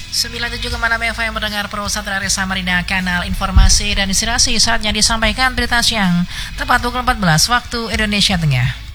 97,6 FM mendengar Pusat Radio Samarinda, kanal informasi dan inspirasi. Saatnya disampaikan berita siang tepat pukul 14 waktu Indonesia Tengah.